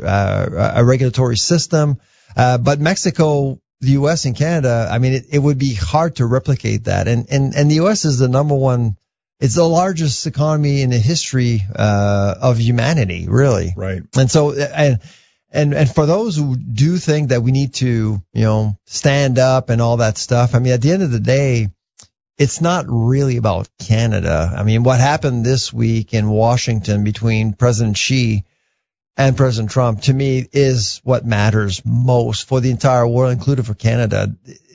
a regulatory system. But Mexico, the U.S. and Canada, I mean, it would be hard to replicate that. And the U.S. is the number one. It's the largest economy in the history of humanity, really. Right. And so, and for those who do think that we need to, stand up and all that stuff, I mean, at the end of the day, it's not really about Canada. I mean, what happened this week in Washington between President Xi and President Trump, to me, is what matters most for the entire world, including for Canada.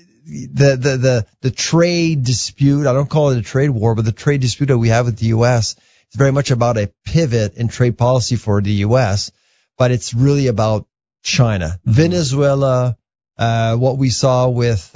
The trade dispute, I don't call it a trade war, but the trade dispute that we have with the U.S. is very much about a pivot in trade policy for the U.S., but it's really about China. Mm-hmm. Venezuela, what we saw with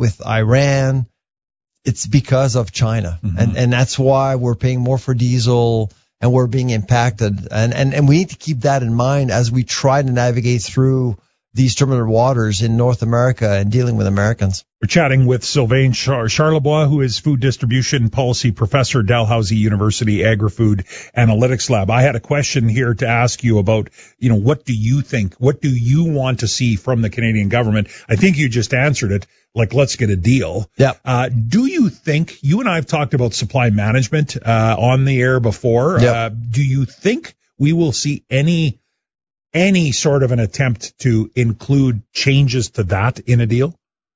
Iran, it's because of China. Mm-hmm. And that's why we're paying more for diesel and we're being impacted. And we need to keep that in mind as we try to navigate through these turbulent waters in North America and dealing with Americans. We're chatting with Sylvain Charlebois, who is Food Distribution Policy Professor, Dalhousie University Agri-Food Analytics Lab. I had a question here to ask you about, what do you think? What do you want to see from the Canadian government? I think you just answered it, like, let's get a deal. Yeah. Do you think, you and I have talked about supply management on the air before. Yep. Do you think we will see any sort of an attempt to include changes to that in a deal?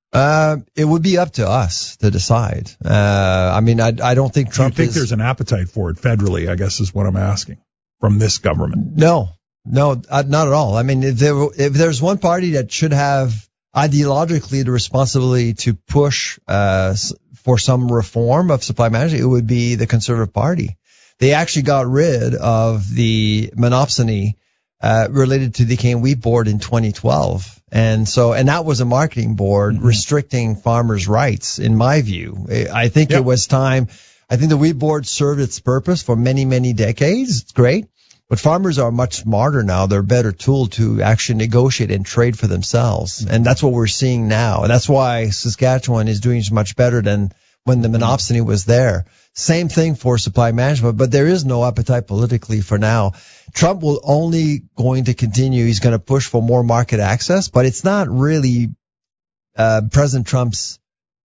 It would be up to us to decide. I mean, I don't think Trump. Do you think there's an appetite for it federally, I guess is what I'm asking, from this government? No, not at all. I mean, if there's one party that should have ideologically the responsibility to push for some reform of supply management, it would be the Conservative Party. They actually got rid of the monopsony related to the Canadian Wheat Board in 2012. And that was a marketing board restricting farmers' rights, in my view. I think it was time. I think the Wheat Board served its purpose for many, many decades. It's great. But farmers are much smarter now. They're a better tool to actually negotiate and trade for themselves. And that's what we're seeing now. And that's why Saskatchewan is doing much better than when the monopsony was there. Same thing for supply management, but there is no appetite politically for now. Trump will only going to continue. He's going to push for more market access, but it's not really President Trump's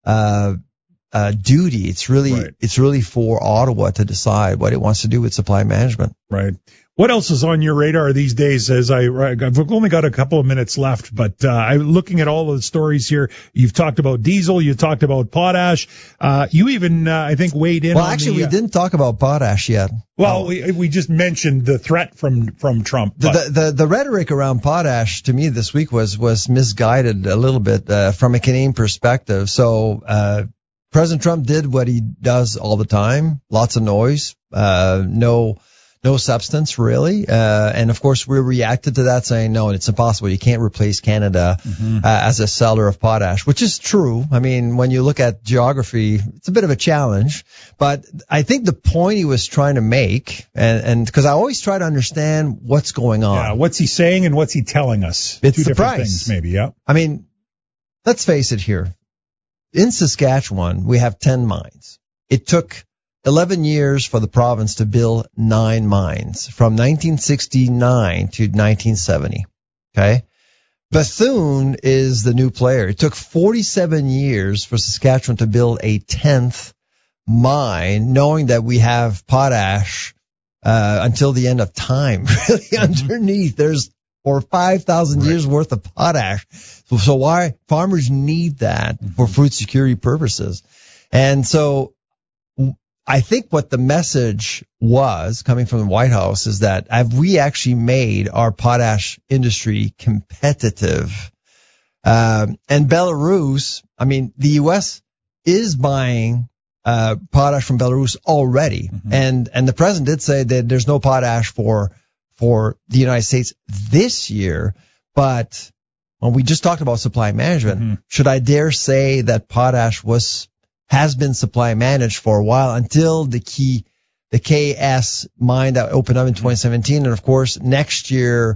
duty. It's really for Ottawa to decide what it wants to do with supply management. Right. What else is on your radar these days? I've only got a couple of minutes left, but I'm looking at all of the stories here. You've talked about diesel. You talked about potash. You even, I think, weighed in. Well, actually, we didn't talk about potash yet. Well, we just mentioned the threat from Trump. The rhetoric around potash to me this week was misguided a little bit from a Canadian perspective. So President Trump did what he does all the time: lots of noise, no substance, really. And of course, we reacted to that saying, no, it's impossible. You can't replace Canada as a seller of potash, which is true. I mean, when you look at geography, it's a bit of a challenge. But I think the point he was trying to make, and because I always try to understand what's going on. Yeah, what's he saying and what's he telling us? It's two the different price. Things, maybe, yeah. I mean, let's face it here. In Saskatchewan, we have 10 mines. It took 11 years for the province to build 9 mines from 1969 to 1970. Okay. Bethune is the new player. It took 47 years for Saskatchewan to build a 10th mine, knowing that we have potash, until the end of time, really underneath. There's 5,000 years worth of potash. So why farmers need that for food security purposes. And so I think what the message was coming from the White House is that have we actually made our potash industry competitive? And Belarus, I mean, the U.S. is buying potash from Belarus already. And the president did say that there's no potash for the United States this year. But when we just talked about supply management, should I dare say that potash has been supply managed for a while until the KS mine that opened up in 2017. And of course, next year,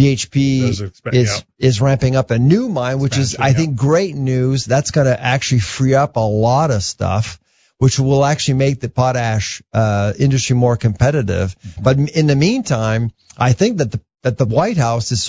BHP is ramping up a new mine, which is, I think, great news. That's going to actually free up a lot of stuff, which will actually make the potash industry more competitive. But in the meantime, I think that the White House is